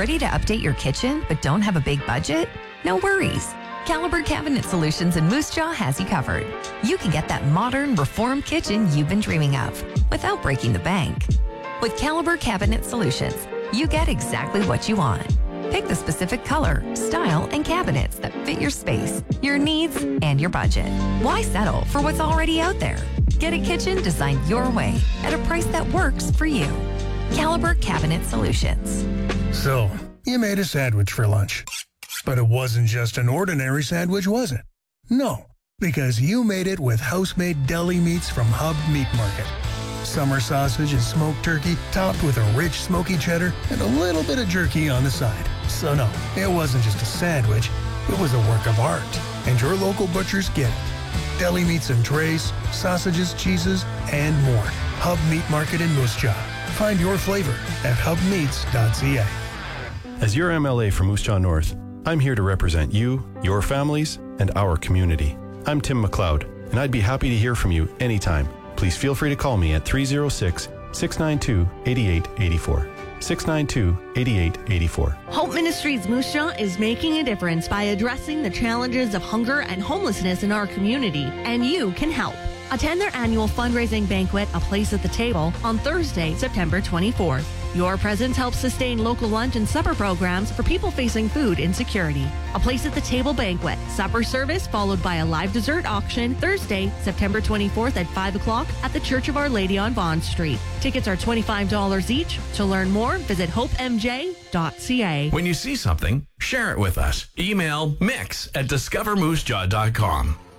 Ready to update your kitchen but don't have a big budget? No worries. Caliber Cabinet Solutions in Moose Jaw has you covered. You can get that modern, reformed kitchen you've been dreaming of without breaking the bank. With Caliber Cabinet Solutions, you get exactly what you want. Pick the specific color, style, and cabinets that fit your space, your needs, and your budget. Why settle for what's already out there? Get a kitchen designed your way at a price that works for you. Caliber Cabinet Solutions. So, you made a sandwich for lunch. But it wasn't just an ordinary sandwich, was it? No, because you made it with house-made deli meats from Hub Meat Market. Summer sausage and smoked turkey topped with a rich smoky cheddar and a little bit of jerky on the side. So no, it wasn't just a sandwich, it was a work of art. And your local butchers get it. Deli meats and trays, sausages, cheeses, and more. Hub Meat Market in Moose Jaw. Find your flavor at hubmeats.ca. As your MLA for Moose Jaw North, I'm here to represent you, your families, and our community. I'm Tim McLeod, and I'd be happy to hear from you anytime. Please feel free to call me at 306-692-8884. 692-8884. Hope Ministries Moose Jaw is making a difference by addressing the challenges of hunger and homelessness in our community, and you can help. Attend their annual fundraising banquet, A Place at the Table, on Thursday, September 24th. Your presence helps sustain local lunch and supper programs for people facing food insecurity. A Place at the Table banquet, supper service followed by a live dessert auction, Thursday, September 24th at 5 o'clock at the Church of Our Lady on Vaughan Street. Tickets are $25 each. To learn more, visit hopemj.ca. When you see something, share it with us. Email mix@discovermoosejaw.com.